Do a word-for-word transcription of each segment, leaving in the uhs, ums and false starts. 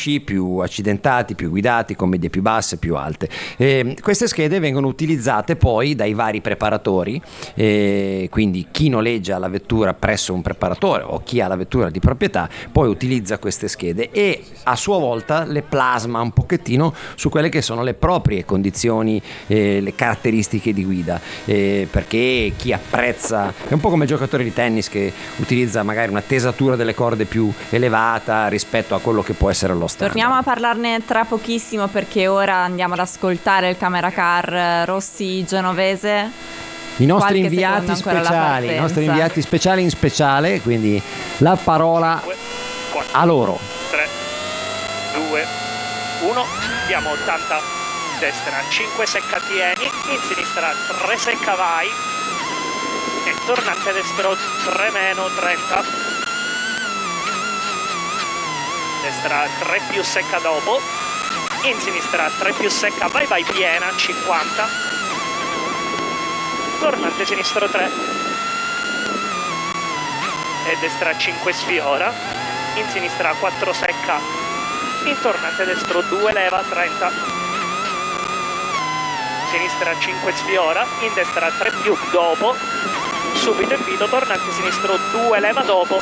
lisci, più accidentati, più guidati, con medie più basse, più alte. E queste schede vengono utilizzate poi dai vari preparatori, e quindi chi noleggia la vettura presso un preparatore o chi ha la vettura di proprietà poi utilizza queste schede e a sua volta le plasma un pochettino su quelle che sono le proprie condizioni, eh, le caratteristiche di guida, eh, perché chi apprezza, è un po' come il giocatore di tennis che utilizza magari una tesatura delle corde più elevata rispetto a quello che può essere lo standard. Torniamo a parlarne tra pochissimo, perché ora andiamo ad ascoltare il Camera Car Rossi Genovese. I nostri Qualche inviati secondo ancora alla speciali, i partenza. nostri inviati speciali in speciale, quindi la parola a loro. tre, due, uno, diamo ottanta, destra cinque secca tieni, in sinistra tre secca vai, e tornante destro tre meno trenta, destra tre più secca dopo, in sinistra tre più secca vai vai piena cinquanta, tornante sinistro tre, e destra cinque sfiora, in sinistra quattro secca, in tornante destro due leva trenta, sinistra cinque sfiora, in destra tre più dopo, subito invito, tornante sinistro due leva dopo,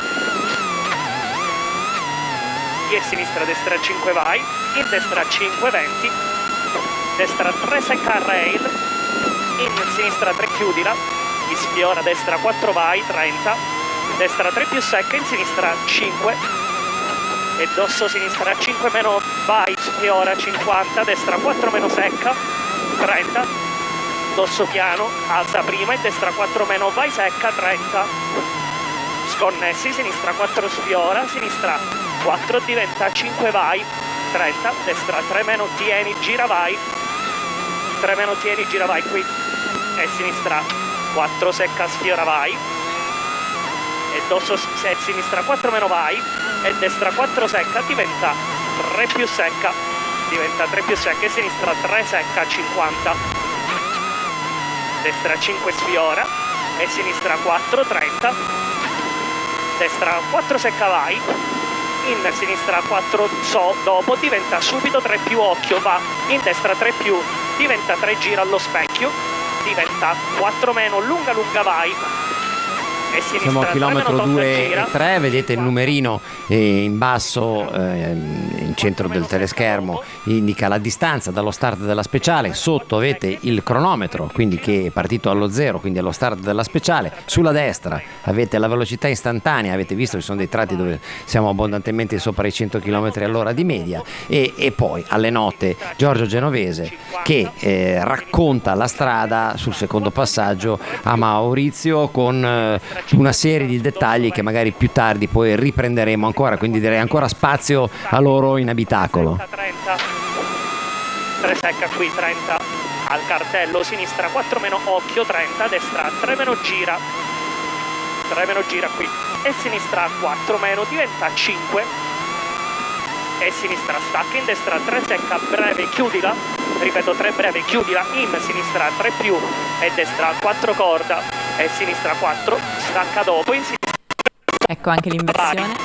e sinistra destra cinque vai, in destra cinque venti, destra tre secca rail, in sinistra tre chiudila, di sfiora destra quattro vai trenta, destra tre più secca, in sinistra cinque, e dosso sinistra cinque meno vai sfiora cinquanta, destra quattro meno secca trenta, dosso piano alza prima, e destra quattro meno vai secca trenta, sconnessi, sinistra quattro sfiora, sinistra quattro diventa cinque vai trenta, destra tre meno tieni gira vai, tre meno tieni gira vai qui, e sinistra quattro secca sfiora vai, e dosso se sinistra quattro meno vai, e destra quattro secca diventa tre più secca, diventa tre più secca, e sinistra tre secca cinquanta, destra cinque sfiora, e sinistra quattro trenta, destra quattro secca vai, in sinistra quattro so dopo diventa subito tre più occhio va, in destra tre più diventa tre gira allo specchio, diventa quattro meno lunga lunga vai, e sinistra siamo a chilometro due gira, e tre, vedete il numerino eh, in basso, eh, in centro del teleschermo indica la distanza dallo start della speciale, sotto avete il cronometro, quindi che è partito allo zero, quindi allo start della speciale, sulla destra avete la velocità istantanea, avete visto che ci sono dei tratti dove siamo abbondantemente sopra i cento chilometri all'ora di media, e, e poi alle note Giorgio Genovese che eh, racconta la strada sul secondo passaggio a Maurizio con eh, una serie di dettagli che magari più tardi poi riprenderemo ancora, quindi direi ancora spazio a loro in abitacolo. trenta, tre secca qui trenta, al cartello sinistra quattro meno occhio trenta, destra tre meno gira, tre meno gira qui, e sinistra quattro meno diventa cinque, e sinistra stacca, in destra tre secca breve chiudila, ripeto tre breve chiudila, in sinistra tre più, e destra quattro corda, e sinistra quattro stacca dopo, in sinistra Ecco anche l'inversione.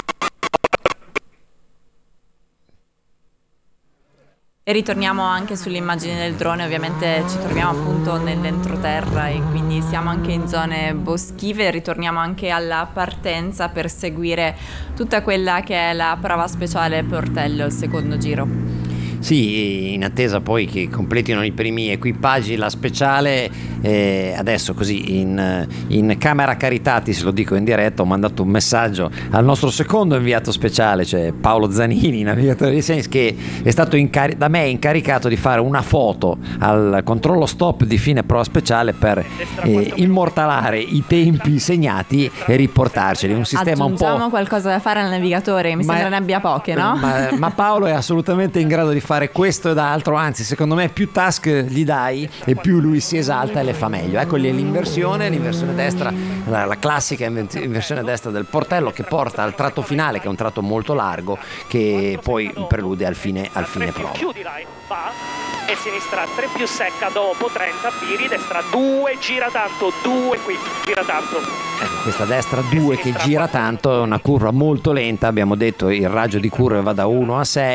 E ritorniamo anche sull'immagine del drone, ovviamente ci troviamo appunto nell'entroterra e quindi siamo anche in zone boschive. Ritorniamo anche alla partenza per seguire tutta quella che è la prova speciale Portello, il secondo giro. Sì, in attesa poi che completino i primi equipaggi la speciale, eh, adesso così in, in camera Caritatis, lo dico in diretta, ho mandato un messaggio al nostro secondo inviato speciale, cioè Paolo Zanini, navigatore di Sense, che è stato incari- da me incaricato di fare una foto al controllo stop di fine prova speciale per eh, immortalare i tempi segnati e riportarceli. Un sistema un po'... Aggiungiamo qualcosa da fare al navigatore, mi ma, sembra ne abbia poche, no? Ma, ma Paolo è assolutamente in grado di fare questo ed altro, anzi secondo me più task gli dai e più lui si esalta e le fa meglio. Ecco lì l'inversione, l'inversione destra, la, la classica inversione destra del Portello che porta al tratto finale, che è un tratto molto largo, che poi prelude al fine, al fine prova. E sinistra tre più secca dopo trenta, viri, destra due, gira tanto, due qui, gira tanto. Ecco, questa destra due che gira tanto è una curva molto lenta, abbiamo detto il raggio di curva va da uno a sei.